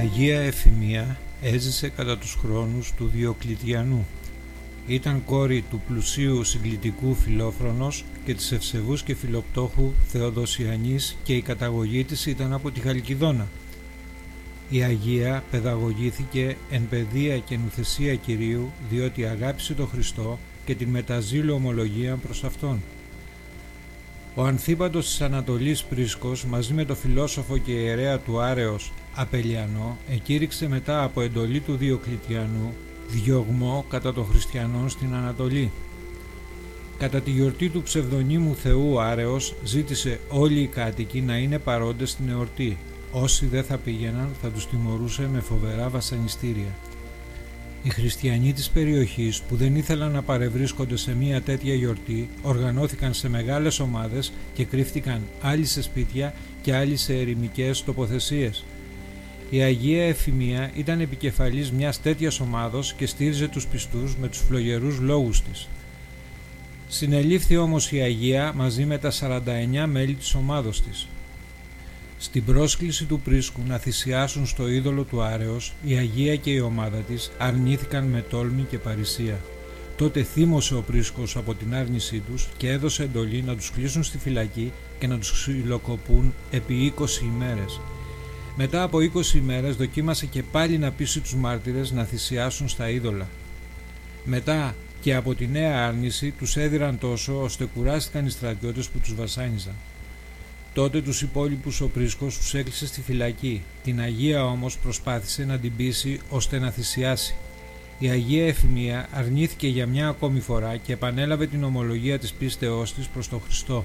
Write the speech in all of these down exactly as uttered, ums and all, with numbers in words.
Αγία Εφημία έζησε κατά τους χρόνους του Διοκλητιανού. Ήταν κόρη του πλουσίου συγκλητικού Φιλόφρονος και της ευσεβούς και φιλοπτώχου Θεοδοσιανής και η καταγωγή της ήταν από τη Χαλκιδόνα. Η Αγία παιδαγωγήθηκε εν παιδεία και νουθεσία Κυρίου, διότι αγάπησε τον Χριστό και την μεταζήλου ομολογία προς Αυτόν. Ο Ανθίπατος της Ανατολής Πρίσκος μαζί με το φιλόσοφο και ιερέα του Άρεος Απελιανό εκήρυξε μετά από εντολή του Διοκλητιανού διωγμό κατά των χριστιανών στην Ανατολή. Κατά τη γιορτή του ψευδονύμου Θεού Άρεος ζήτησε όλοι οι κάτοικοι να είναι παρόντες στην εορτή. Όσοι δεν θα πήγαιναν θα τους τιμωρούσε με φοβερά βασανιστήρια. Οι χριστιανοί της περιοχής που δεν ήθελαν να παρευρίσκονται σε μια τέτοια γιορτή οργανώθηκαν σε μεγάλες ομάδες και κρύφτηκαν άλλοι σε σπίτια και άλλοι σε ερημικές τοποθεσίες. Η Αγία Εφημία ήταν επικεφαλής μιας τέτοιας ομάδος και στήριζε τους πιστούς με τους φλογερούς λόγους της. Συνελήφθη όμως η Αγία μαζί με τα σαράντα εννέα μέλη της ομάδος της. Στην πρόσκληση του Πρίσκου να θυσιάσουν στο είδωλο του Άρεος, η Αγία και η ομάδα της αρνήθηκαν με τόλμη και παρησία. Τότε θύμωσε ο Πρίσκος από την άρνησή τους και έδωσε εντολή να τους κλείσουν στη φυλακή και να τους ξυλοκοπούν επί είκοσι ημέρες. Μετά από είκοσι ημέρες δοκίμασε και πάλι να πείσει τους μάρτυρες να θυσιάσουν στα είδωλα. Μετά και από τη νέα άρνηση τους έδιραν τόσο ώστε κουράστηκαν οι στρατιώτες που τους βασάνιζαν. Τότε τους υπόλοιπους ο Πρίσκος τους έκλεισε στη φυλακή. Την Αγία όμως προσπάθησε να την πείσει ώστε να θυσιάσει. Η Αγία Εφημία αρνήθηκε για μια ακόμη φορά και επανέλαβε την ομολογία της πίστεώς της προς τον Χριστό.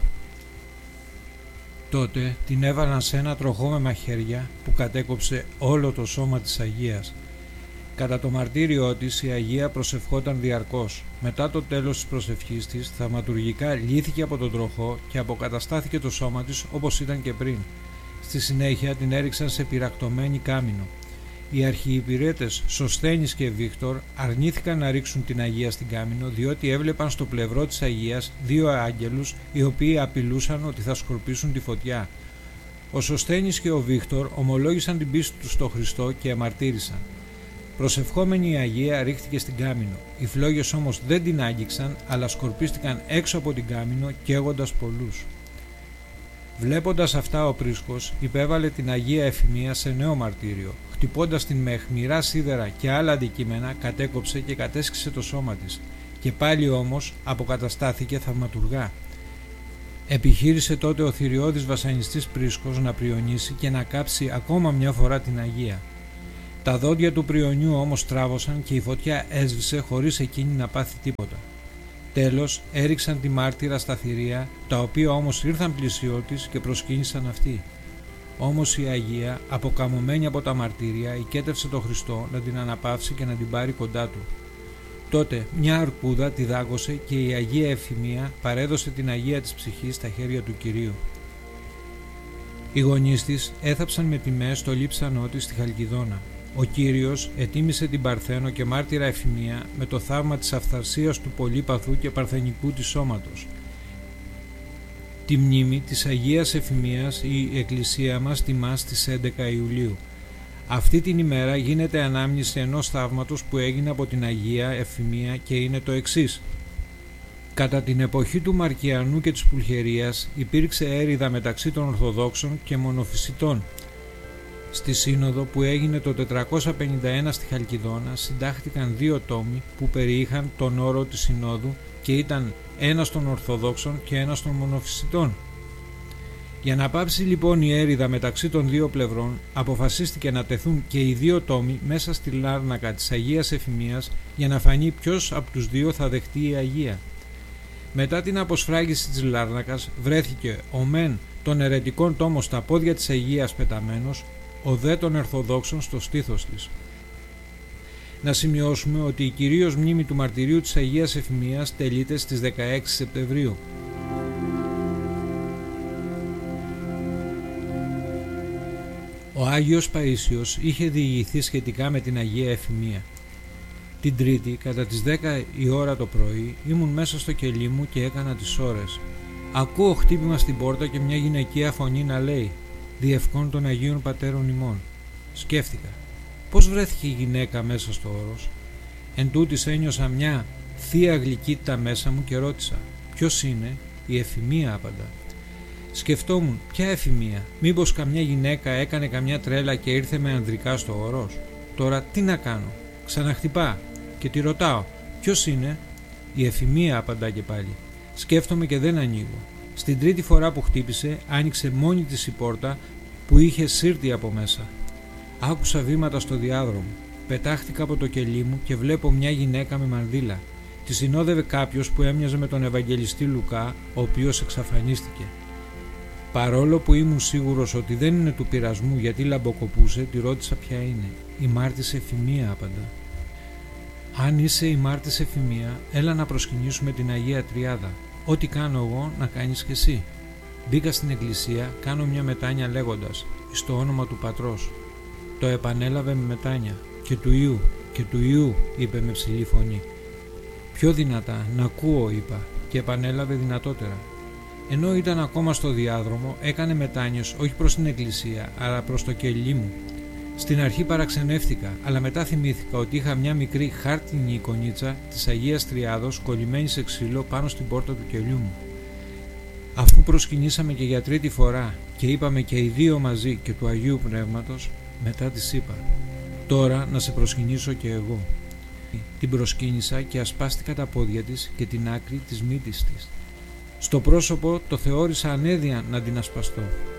Τότε την έβαλαν σε ένα τροχό με μαχαίρια που κατέκοψε όλο το σώμα της Αγίας. Κατά το μαρτύριό της η Αγία προσευχόταν διαρκώς. Μετά το τέλος της προσευχής της θαυματουργικά λύθηκε από τον τροχό και αποκαταστάθηκε το σώμα της όπως ήταν και πριν. Στη συνέχεια την έριξαν σε πυρακτωμένη κάμινο. Οι αρχιυπηρέτες Σωσθένης και Βίκτορ αρνήθηκαν να ρίξουν την Αγία στην κάμινο διότι έβλεπαν στο πλευρό της Αγίας δύο άγγελους οι οποίοι απειλούσαν ότι θα σκορπίσουν τη φωτιά. Ο Σωσθένης και ο Βίκτορ ομολόγησαν την πίστη τους στο Χριστό και αμαρτύρησαν. Προσευχόμενη η Αγία ρίχθηκε στην κάμινο. Οι φλόγες όμως δεν την άγγιξαν, αλλά σκορπίστηκαν έξω από την κάμινο καίγοντας πολλούς. Βλέποντας αυτά ο Πρίσκος υπέβαλε την Αγία Εφημία σε νέο μαρτύριο. Χτυπώντας την με αιχμηρά σίδερα και άλλα αντικείμενα κατέκοψε και κατέσχισε το σώμα της. Και πάλι όμως αποκαταστάθηκε θαυματουργά. Επιχείρησε τότε ο θηριώδης βασανιστής Πρίσκος να πριονίσει και να κάψει ακόμα μια φορά την Αγία. Τα δόντια του πριονιού όμως τράβωσαν και η φωτιά έσβησε χωρίς εκείνη να πάθει τίποτα. Τέλος έριξαν τη μάρτυρα στα θηρία, τα οποία όμως ήρθαν πλησιό της και προσκύνησαν αυτή. Όμως η Αγία, αποκαμωμένη από τα μαρτύρια, οικέτευσε τον Χριστό να την αναπαύσει και να την πάρει κοντά του. Τότε μια αρκούδα τη δάγκωσε και η Αγία Εφημία παρέδωσε την Αγία της ψυχής στα χέρια του Κυρίου. Οι γονείς της έθαψαν με τιμές το λείψανό της στη Χαλκιδόνα. Ο Κύριος ετίμησε την Παρθένο και μάρτυρα Εφημία με το θαύμα της αυθαρσίας του πολύπαθου και παρθενικού της σώματος. Τη μνήμη της Αγίας Εφημίας η Εκκλησία μας τιμά στις έντεκα Ιουλίου. Αυτή την ημέρα γίνεται ανάμνηση ενός θαύματος που έγινε από την Αγία Εφημία και είναι το εξής. Κατά την εποχή του Μαρκιανού και της Πουλχερίας υπήρξε έρηδα μεταξύ των Ορθοδόξων και Μονοφυσιτών. Στη σύνοδο που έγινε το τετρακόσια πενήντα ένα στη Χαλκιδόνα συντάχθηκαν δύο τόμοι που περιείχαν τον όρο της συνόδου και ήταν ένας των Ορθοδόξων και ένας των Μονοφυσιτών. Για να πάψει λοιπόν η έρηδα μεταξύ των δύο πλευρών αποφασίστηκε να τεθούν και οι δύο τόμοι μέσα στη λάρνακα της Αγίας Εφημίας για να φανεί ποιος από τους δύο θα δεχτεί η Αγία. Μετά την αποσφράγιση της λάρνακας βρέθηκε ο μεν των αιρετικών τόμων στα πόδια της Αγίας πεταμένος, ο δε των Ορθοδόξων στο στήθος της. Να σημειώσουμε ότι η κυρίως μνήμη του μαρτυρίου της Αγίας Εφημίας τελείται στις δεκαέξι Σεπτεμβρίου. Ο Άγιος Παΐσιος είχε διηγηθεί σχετικά με την Αγία Εφημία. Την Τρίτη, κατά τις δέκα η ώρα το πρωί, ήμουν μέσα στο κελί μου και έκανα τις ώρες. Ακούω χτύπημα στην πόρτα και μια γυναικεία φωνή να λέει «Διευκόν των Αγίων Πατέρων ημών». Σκέφτηκα Πώς βρέθηκε η γυναίκα μέσα στο όρος? Εν τούτης ένιωσα μια θεία γλυκύτητα μέσα μου και ρώτησα: ποιος είναι? Η Εφημεία, απαντά. Σκεφτόμουν, ποια Εφημεία? Μήπως καμιά γυναίκα έκανε καμιά τρέλα και ήρθε με ανδρικά στο όρος? Τώρα τι να κάνω? Ξαναχτυπά και τη ρωτάω: ποιος είναι? Η Εφημεία, απαντά και πάλι. Σκέφτομαι και δεν ανοίγω. Στην τρίτη φορά που χτύπησε, άνοιξε μόνη της η πόρτα που είχε σύρτη από μέσα. Άκουσα βήματα στο διάδρομο. Πετάχτηκα από το κελί μου και βλέπω μια γυναίκα με μανδύλα. Τη συνόδευε κάποιος που έμοιαζε με τον Ευαγγελιστή Λουκά, ο οποίος εξαφανίστηκε. Παρόλο που ήμουν σίγουρος ότι δεν είναι του πειρασμού γιατί λαμποκοπούσε, τη ρώτησα ποια είναι. Η Μάρτης Εφημεία, απαντά. Αν είσαι η Μάρτης Εφημεία, έλα να προσκυνήσουμε την Αγία Τριάδα. Ό,τι κάνω εγώ, να κάνεις κι εσύ. Μπήκα στην εκκλησία, κάνω μια μετάνια λέγοντας: στο όνομα του Πατρός. Το επανέλαβε με μετάνια. Και του Υιού, και του Υιού, είπε με ψηλή φωνή. Πιο δυνατά, να ακούω, είπα, και επανέλαβε δυνατότερα. Ενώ ήταν ακόμα στο διάδρομο, έκανε μετάνιες όχι προς την εκκλησία, αλλά προς το κελί μου. Στην αρχή παραξενεύτηκα, αλλά μετά θυμήθηκα ότι είχα μια μικρή χάρτινη εικονίτσα της Αγίας Τριάδος κολλημένη σε ξύλο πάνω στην πόρτα του κελιού μου. Αφού προσκυνήσαμε και για τρίτη φορά και είπαμε και οι δύο μαζί και του Αγίου Πνεύματος, μετά της είπα: τώρα να σε προσκυνήσω και εγώ. Την προσκύνησα και ασπάστηκα τα πόδια της και την άκρη της μύτης της. Στο πρόσωπο το θεώρησα ανέδεια να την ασπαστώ.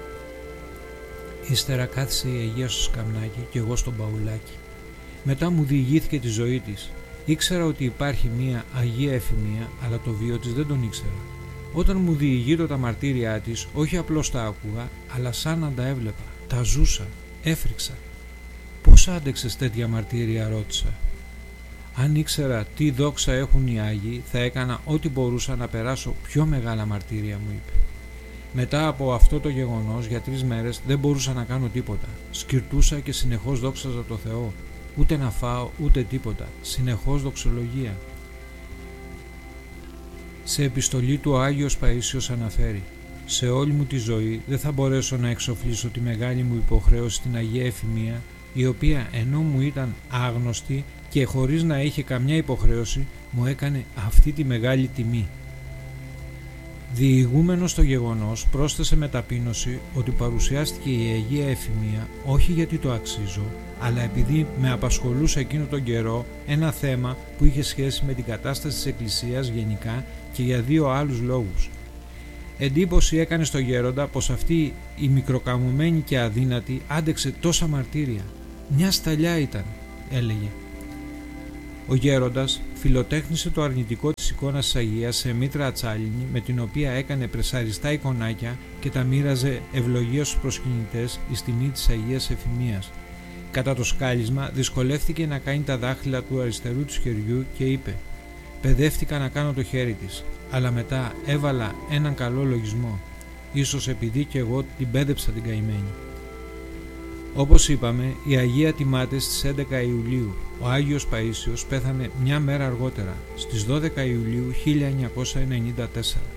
Ύστερα κάθισε η Αγία στο σκαμνάκι και εγώ στο μπαουλάκι. Μετά μου διηγήθηκε τη ζωή της. Ήξερα ότι υπάρχει μία Αγία Εφημεία, αλλά το βίο της δεν τον ήξερα. Όταν μου διηγείτο τα μαρτύρια της, όχι απλώς τα άκουγα, αλλά σαν να τα έβλεπα. Τα ζούσα, έφρυξα. Πώς άντεξες τέτοια μαρτύρια, ρώτησα. Αν ήξερα τι δόξα έχουν οι Άγιοι, θα έκανα ό,τι μπορούσα να περάσω πιο μεγάλα μαρτύρια, μου είπε. Μετά από αυτό το γεγονός, για τρεις μέρες δεν μπορούσα να κάνω τίποτα. Σκυρτούσα και συνεχώς δόξαζα το Θεό. Ούτε να φάω, ούτε τίποτα. Συνεχώς δοξολογία. Σε επιστολή του ο Άγιος Παΐσιος αναφέρει: σε όλη μου τη ζωή δεν θα μπορέσω να εξοφλήσω τη μεγάλη μου υποχρέωση στην Αγία Εφημεία, η οποία ενώ μου ήταν άγνωστη και χωρίς να είχε καμιά υποχρέωση, μου έκανε αυτή τη μεγάλη τιμή. Διηγούμενος στο γεγονός, πρόσθεσε με ταπείνωση ότι παρουσιάστηκε η Αγία Εφημεία όχι γιατί το αξίζω, αλλά επειδή με απασχολούσε εκείνο τον καιρό ένα θέμα που είχε σχέση με την κατάσταση της Εκκλησίας γενικά και για δύο άλλους λόγους. Εντύπωση έκανε στο γέροντα πως αυτή η μικροκαμωμένη και αδύνατη άντεξε τόσα μαρτύρια. Μια σταλιά ήταν, έλεγε. Ο γέροντας φιλοτέχνησε το αρνητικό της εικόνας της Αγίας σε μήτρα ατσάλινη, με την οποία έκανε πρεσαριστά εικονάκια και τα μοίραζε ευλογία στους προσκυνητές εις τιμή της Αγίας Εφημείας. Κατά το σκάλισμα δυσκολεύτηκε να κάνει τα δάχτυλα του αριστερού του χεριού και είπε: παιδεύτηκα να κάνω το χέρι της, αλλά μετά έβαλα έναν καλό λογισμό, ίσως επειδή και εγώ την πέδεψα την καημένη. Όπως είπαμε, η Αγία τιμάται στις έντεκα Ιουλίου. Ο Άγιος Παΐσιος πέθανε μια μέρα αργότερα, στις δώδεκα Ιουλίου χίλια εννιακόσια ενενήντα τέσσερα.